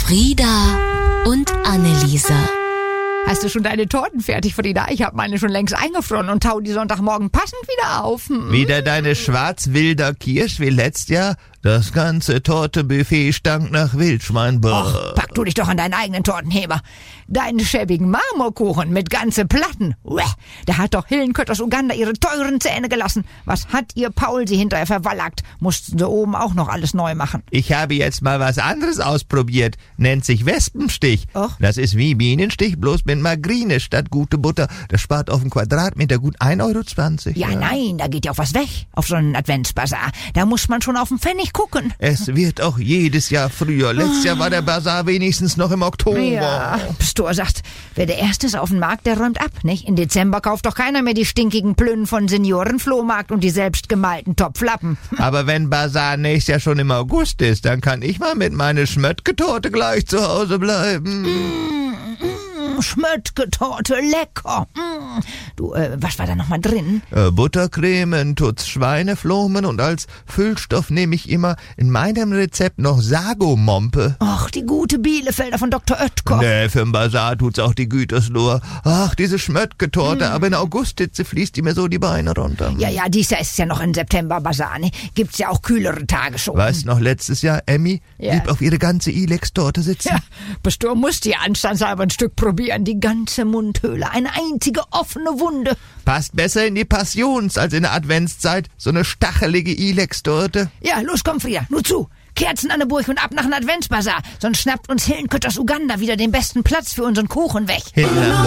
Frieda und Anneliese. Hast du schon deine Torten fertig, Frieda? Ich habe meine schon längst eingefroren und tau die Sonntagmorgen passend wieder auf. Wieder deine schwarz-wilder Kirsch wie letztes Jahr? Das ganze Tortenbuffet stank nach Wildschwein. Och, pack du dich doch an deinen eigenen Tortenheber. Deinen schäbigen Marmorkuchen mit ganze Platten. Uäh, da hat doch Hillenkött aus Uganda ihre teuren Zähne gelassen. Was hat ihr Paul sie hinterher verwallackt? Mussten sie oben auch noch alles neu machen. Ich habe jetzt mal was anderes ausprobiert. Nennt sich Wespenstich. Och. Das ist wie Bienenstich, bloß mit Margarine statt gute Butter. Das spart auf den Quadratmeter gut 1,20 €. Ja, nein, da geht ja auch was weg auf so einen Adventsbasar. Da muss man schon auf den Pfennig gucken. Es wird auch jedes Jahr früher. Letztes Jahr war der Basar wenigstens noch im Oktober. Ja, Pastor sagt, wer der Erste ist auf dem Markt, der räumt ab, nicht? Im Dezember kauft doch keiner mehr die stinkigen Plünnen von Seniorenflohmarkt und die selbstgemalten Topflappen. Aber wenn Basar nächstes Jahr schon im August ist, dann kann ich mal mit meiner Schmöttgetorte gleich zu Hause bleiben. Schmöttgetorte, lecker. Du, was war da nochmal drin? Buttercreme, ein Tutz Schweineflomen und als Füllstoff nehme ich immer in meinem Rezept noch Sagomompe. Ach, die gute Bielefelder von Dr. Oetker. Nee, für den Basar tut's auch die Gütersloh. Ach, diese Schmöttgetorte, aber in Augusthitze fließt die mir so die Beine runter. Ja, dies Jahr ist es ja noch ein September-Basar, ne? Gibt's ja auch kühlere Tage schon. Weißt noch, letztes Jahr, Emmy blieb auf ihre ganze Ilex-Torte sitzen. Ja, Pastor musste ja anstandshalber ein Stück probieren. Die ganze Mundhöhle, eine einzige offene Wunde. Passt besser in die Passions- als in der Adventszeit. So eine stachelige Ilex-Torte. Ja, los, komm, Frieda, nur zu. Kerzen an der Burg und ab nach dem Adventsbasar. Sonst schnappt uns Hillenkött aus Uganda wieder den besten Platz für unseren Kuchen weg. Hitler.